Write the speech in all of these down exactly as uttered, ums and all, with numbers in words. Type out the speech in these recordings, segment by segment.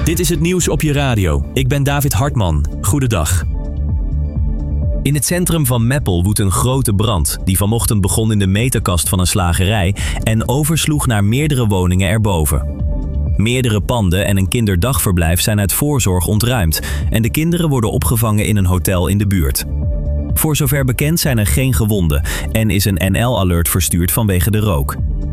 Dit is het nieuws op je radio. Ik ben David Hartman. Goedendag. In het centrum van Meppel woedt een grote brand die vanochtend begon in de meterkast van een slagerij en oversloeg naar meerdere woningen erboven. Meerdere panden en een kinderdagverblijf zijn uit voorzorg ontruimd en de kinderen worden opgevangen in een hotel in de buurt. Voor zover bekend zijn er geen gewonden en is een N L-alert verstuurd vanwege de rook.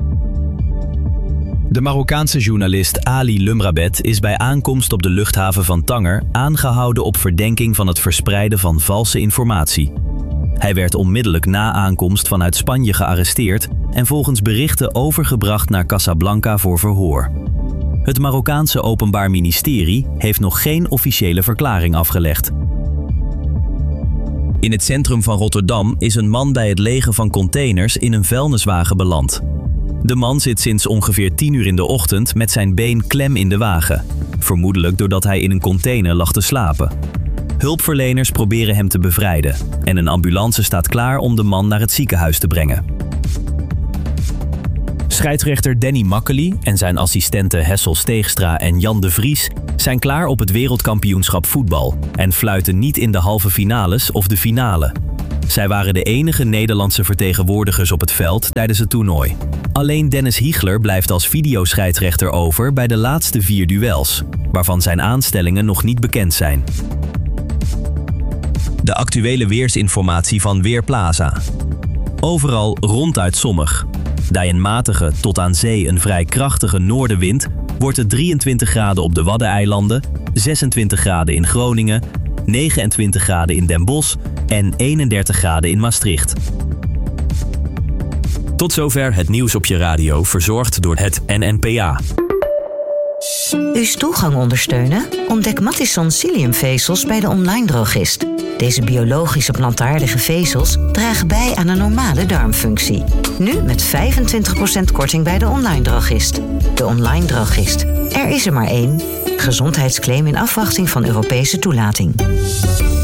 De Marokkaanse journalist Ali Lumrabet is bij aankomst op de luchthaven van Tanger aangehouden op verdenking van het verspreiden van valse informatie. Hij werd onmiddellijk na aankomst vanuit Spanje gearresteerd en volgens berichten overgebracht naar Casablanca voor verhoor. Het Marokkaanse Openbaar Ministerie heeft nog geen officiële verklaring afgelegd. In het centrum van Rotterdam is een man bij het legen van containers in een vuilniswagen beland. De man zit sinds ongeveer tien uur in de ochtend met zijn been klem in de wagen. Vermoedelijk doordat hij in een container lag te slapen. Hulpverleners proberen hem te bevrijden en een ambulance staat klaar om de man naar het ziekenhuis te brengen. Scheidsrechter Danny Makkely en zijn assistenten Hessel Steegstra en Jan de Vries zijn klaar op het wereldkampioenschap voetbal en fluiten niet in de halve finales of de finale. Zij waren de enige Nederlandse vertegenwoordigers op het veld tijdens het toernooi. Alleen Dennis Hiegler blijft als videoscheidsrechter over bij de laatste vier duels, waarvan zijn aanstellingen nog niet bekend zijn. De actuele weersinformatie van Weerplaza. Overal ronduit zonnig. Bij een matige tot aan zee een vrij krachtige noordenwind wordt het drieëntwintig graden op de Waddeneilanden, zesentwintig graden in Groningen, negenentwintig graden in Den Bosch en eenendertig graden in Maastricht. Tot zover het nieuws op je radio, verzorgd door het N N P A. Uw stoelgang ondersteunen? Ontdek Matisson psylliumvezels bij de online drogist. Deze biologische plantaardige vezels dragen bij aan een normale darmfunctie. Nu met vijfentwintig procent korting bij de online drogist. De online drogist. Er is er maar één. Gezondheidsclaim in afwachting van Europese toelating.